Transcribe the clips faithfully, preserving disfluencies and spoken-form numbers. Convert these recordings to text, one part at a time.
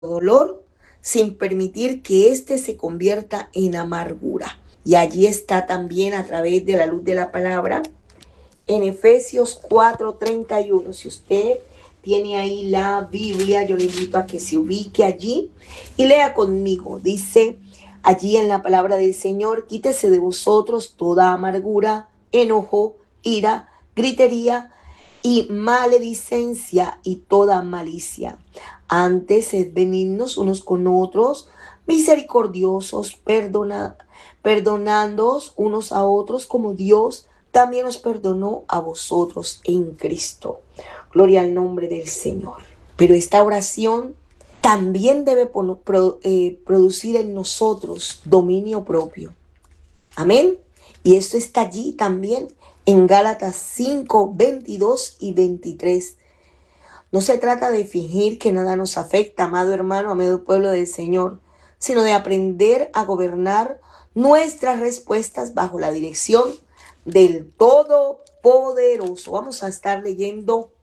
dolor sin permitir que éste se convierta en amargura. Y allí está también a través de la luz de la palabra en Efesios cuatro treinta y uno. Si usted tiene ahí la Biblia, yo le invito a que se ubique allí y lea conmigo. Dice allí en la palabra del Señor: quítese de vosotros toda amargura, enojo, ira, gritería y maledicencia y toda malicia. Antes, sed benignos unos con otros, misericordiosos, perdona, perdonándoos unos a otros como Dios también os perdonó a vosotros en Cristo. Gloria al nombre del Señor. Pero esta oración también debe pro, eh, producir en nosotros dominio propio. Amén. Y esto está allí también en Gálatas cinco, veintidós y veintitrés. No se trata de fingir que nada nos afecta, amado hermano, amado pueblo del Señor, sino de aprender a gobernar nuestras respuestas bajo la dirección del Todopoderoso. Vamos a estar leyendo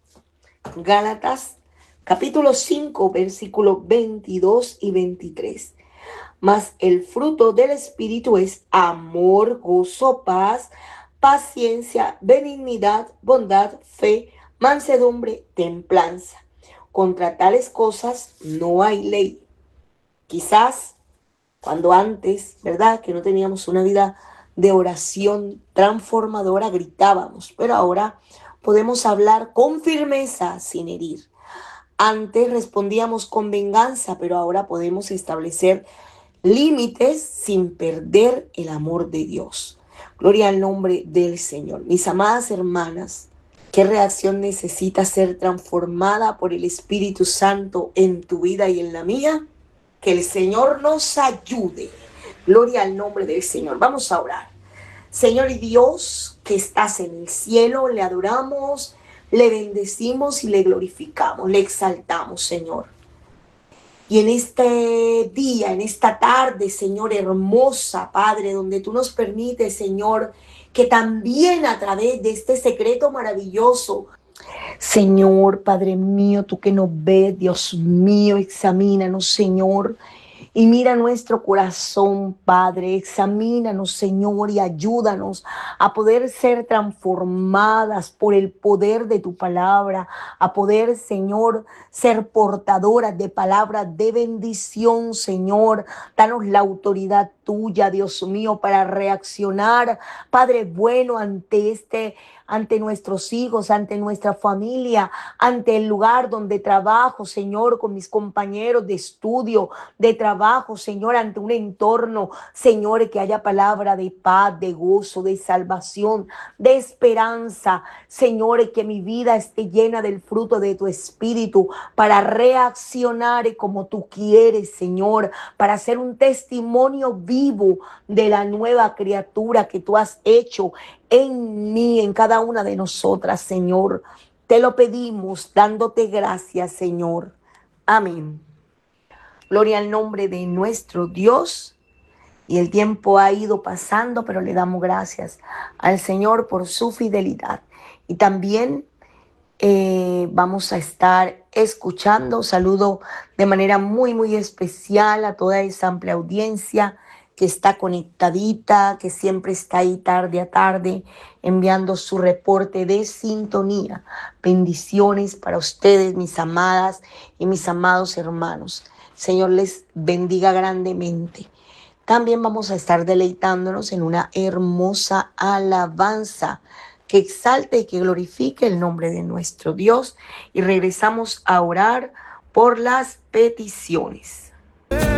Gálatas capítulo cinco, versículos veintidós y veintitrés. Mas el fruto del Espíritu es amor, gozo, paz, paciencia, benignidad, bondad, fe, mansedumbre, templanza. Contra tales cosas no hay ley. Quizás cuando antes, ¿verdad?, que no teníamos una vida de oración transformadora, gritábamos, pero ahora podemos hablar con firmeza sin herir. Antes respondíamos con venganza, pero ahora podemos establecer límites sin perder el amor de Dios. Gloria al nombre del Señor. Mis amadas hermanas, ¿qué reacción necesita ser transformada por el Espíritu Santo en tu vida y en la mía? Que el Señor nos ayude. Gloria al nombre del Señor. Vamos a orar. Señor y Dios que estás en el cielo, le adoramos, le bendecimos y le glorificamos, le exaltamos, Señor. Y en este día, en esta tarde, Señor, hermosa, Padre, donde tú nos permites, Señor, que también a través de este secreto maravilloso, Señor, Padre mío, tú que nos ves, Dios mío, examínanos, Señor, y mira nuestro corazón, Padre, examínanos, Señor, y ayúdanos a poder ser transformadas por el poder de tu palabra, a poder, Señor, ser portadoras de palabras de bendición, Señor. Danos la autoridad tuya, Dios mío, para reaccionar, Padre bueno, ante este ante nuestros hijos, ante nuestra familia, ante el lugar donde trabajo, Señor, con mis compañeros de estudio, de trabajo, Señor, ante un entorno, Señor, que haya palabra de paz, de gozo, de salvación, de esperanza, Señor, que mi vida esté llena del fruto de tu Espíritu para reaccionar como tú quieres, Señor, para ser un testimonio vivo de la nueva criatura que tú has hecho en mí, en cada una de nosotras, Señor. Te lo pedimos dándote gracias, Señor. Amén. Gloria al nombre de nuestro Dios. Y el tiempo ha ido pasando, pero le damos gracias al Señor por su fidelidad. Y también eh, vamos a estar escuchando. Saludo de manera muy, muy especial a toda esa amplia audiencia que está conectadita, que siempre está ahí tarde a tarde, enviando su reporte de sintonía. Bendiciones para ustedes, mis amadas y mis amados hermanos. Señor les bendiga grandemente. También vamos a estar deleitándonos en una hermosa alabanza que exalte y que glorifique el nombre de nuestro Dios. Y regresamos a orar por las peticiones.